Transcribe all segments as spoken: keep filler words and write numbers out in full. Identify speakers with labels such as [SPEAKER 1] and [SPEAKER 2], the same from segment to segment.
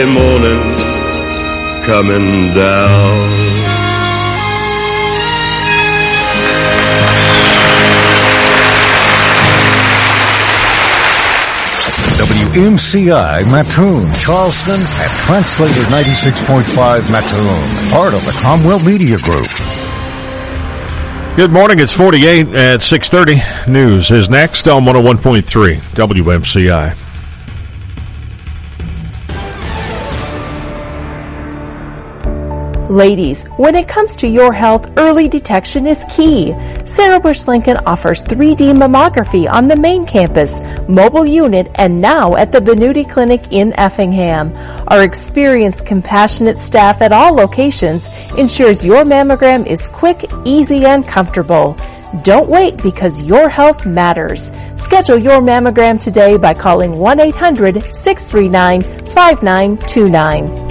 [SPEAKER 1] Morning coming down.
[SPEAKER 2] W M C I Mattoon, Charleston, and Translator ninety-six point five Mattoon, part of the Cromwell Media Group.
[SPEAKER 3] Good morning. It's forty-eight at six thirty. News is next on one oh one point three W M C I.
[SPEAKER 4] Ladies, when it comes to your health, early detection is key. Sarah Bush Lincoln offers three D mammography on the main campus, mobile unit, and now at the Benuti Clinic in Effingham. Our experienced, compassionate staff at all locations ensures your mammogram is quick, easy, and comfortable. Don't wait because your health matters. Schedule your mammogram today by calling one eight hundred six three nine five nine two nine.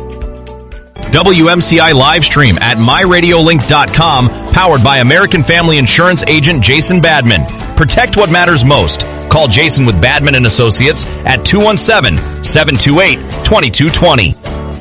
[SPEAKER 5] W M C I live stream at my radio link dot com, powered by American Family Insurance agent Jason Badman. Protect what matters most. Call Jason with Badman and Associates at two one seven, seven two eight, two two two zero.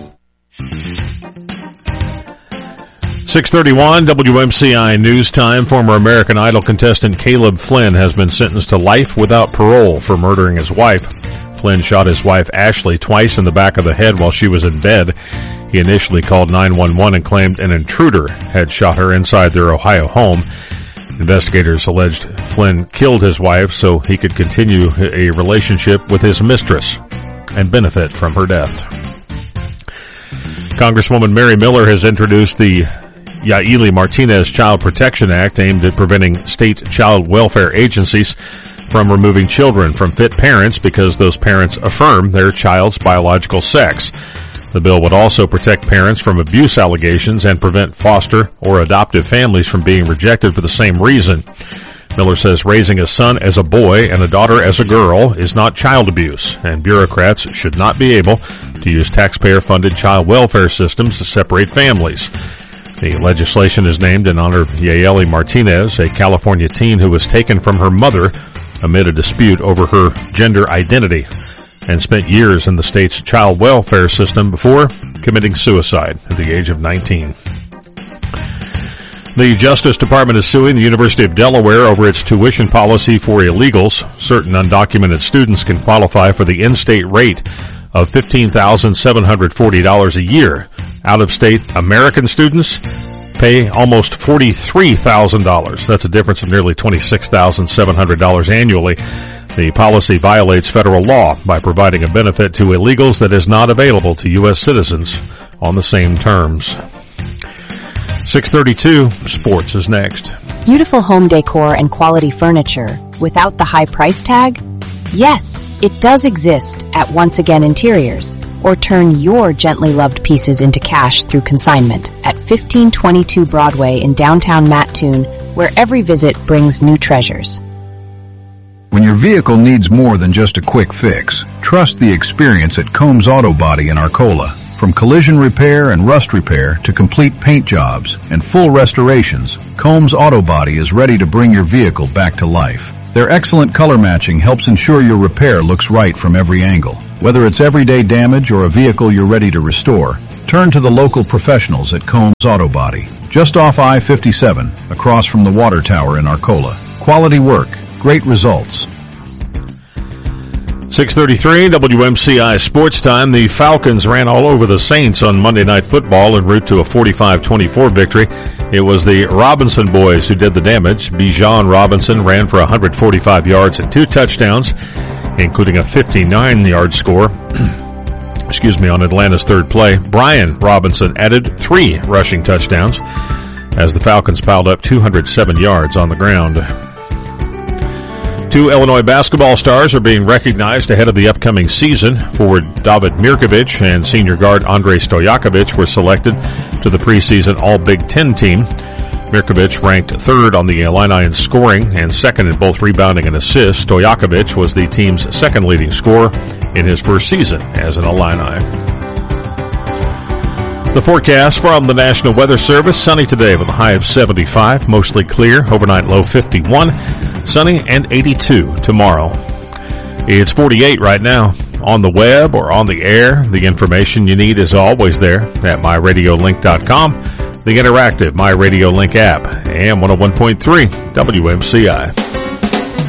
[SPEAKER 3] six thirty-one W M C I News Time. Former American Idol contestant Caleb Flynn has been sentenced to life without parole for murdering his wife. Flynn shot his wife Ashley twice in the back of the head while she was in bed. He initially called nine one one and claimed an intruder had shot her inside their Ohio home. Investigators alleged Flynn killed his wife so he could continue a relationship with his mistress and benefit from her death. Congresswoman Mary Miller has introduced the Yaeli Martinez Child Protection Act aimed at preventing state child welfare agencies from removing children from fit parents because those parents affirm their child's biological sex. The bill would also protect parents from abuse allegations and prevent foster or adoptive families from being rejected for the same reason. Miller says raising a son as a boy and a daughter as a girl is not child abuse, and bureaucrats should not be able to use taxpayer-funded child welfare systems to separate families. The legislation is named in honor of Yaeli Martinez, a California teen who was taken from her mother amid a dispute over her gender identity and spent years in the state's child welfare system before committing suicide at the age of nineteen. The Justice Department is suing the University of Delaware over its tuition policy for illegals. Certain undocumented students can qualify for the in-state rate of fifteen thousand seven hundred forty dollars a year. Out-of-state American students pay almost forty-three thousand dollars. That's a difference of nearly twenty-six thousand seven hundred dollars annually. The policy violates federal law by providing a benefit to illegals that is not available to U S citizens on the same terms. six thirty-two, sports is next.
[SPEAKER 6] Beautiful home decor and quality furniture without the high price tag? Yes, it does exist at Once Again Interiors. Or turn your gently loved pieces into cash through consignment at fifteen twenty-two Broadway in downtown Mattoon, where every visit brings new treasures.
[SPEAKER 7] When your vehicle needs more than just a quick fix, trust the experience at Combs Auto Body in Arcola. From collision repair and rust repair to complete paint jobs and full restorations, Combs Auto Body is ready to bring your vehicle back to life. Their excellent color matching helps ensure your repair looks right from every angle. Whether it's everyday damage or a vehicle you're ready to restore, turn to the local professionals at Combs Auto Body, just off I fifty-seven, across from the Water Tower in Arcola. Quality work, great results.
[SPEAKER 3] six thirty-three W M C I Sports Time. The Falcons ran all over the Saints on Monday Night Football en route to a forty-five twenty-four victory. It was the Robinson boys who did the damage. Bijan Robinson ran for one hundred forty-five yards and two touchdowns, including a fifty-nine yard score excuse me, on Atlanta's third play. Brian Robinson added three rushing touchdowns as the Falcons piled up two hundred seven yards on the ground. Two Illinois basketball stars are being recognized ahead of the upcoming season. Forward David Mirkovic and senior guard Andrei Stojakovic were selected to the preseason All-Big Ten team. Mirkovic ranked third on the Illini in scoring and second in both rebounding and assists. Stojakovic was the team's second leading scorer in his first season as an Illini. The forecast from the National Weather Service: sunny today with a high of seventy-five, mostly clear, overnight low fifty-one, sunny and eighty-two tomorrow. It's forty-eight right now. on the web or on the air, the information you need is always there at my radio link dot com, the interactive My Radio Link app, and one oh one point three W M C I.